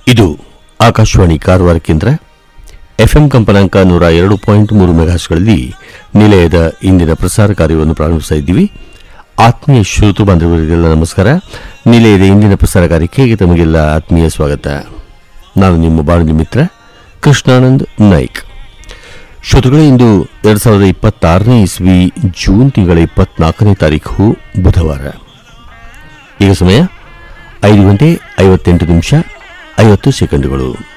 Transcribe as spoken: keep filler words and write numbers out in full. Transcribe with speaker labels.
Speaker 1: ಇದು ಆಕಾಶವಾಣಿ ಕಾರವಾರ ಕೇಂದ್ರ. ಎಫ್ಎಂ ಕಂಪನಾಂಕ ನೂರ ಎರಡು ಪಾಯಿಂಟ್ ಮೂರು ಮೆಗಾಹರ್ಟ್ಜ್ಗಳಲ್ಲಿ ನಿಲಯದ ಇಂದಿನ ಪ್ರಸಾರ ಕಾರ್ಯವನ್ನು ಪ್ರಾರಂಭಿಸ್ತಾ ಇದ್ದೀವಿ. ಆತ್ಮೀಯ ಶ್ರೋತೃ ಬಾಂಧವರಿಗೆಲ್ಲ ನಮಸ್ಕಾರ. ನಿಲಯದ ಇಂದಿನ ಪ್ರಸಾರ ಕಾರ್ಯಕ್ಕೆ ತಮಗೆಲ್ಲ ಆತ್ಮೀಯ ಸ್ವಾಗತ. ನಾನು ನಿಮ್ಮ ಬಾನುಲಿ ಮಿತ್ರ ಕೃಷ್ಣಾನಂದ್ ನಾಯ್ಕ್. ಶ್ರೋತೃಗಳೇ, ಇಂದು ಎರಡು ಸಾವಿರದ ಇಪ್ಪತ್ತಾರನೇ ಇಸ್ವಿ ಜೂನ್ ತಿಂಗಳ ಇಪ್ಪತ್ನಾಲ್ಕನೇ ತಾರೀಕು ಬುಧವಾರ. ಈಗ ಸಮಯ ಐದು ಗಂಟೆ ಐವತ್ತೆಂಟು ನಿಮಿಷ ಐವತ್ತು ಸೆಕೆಂಡುಗಳು.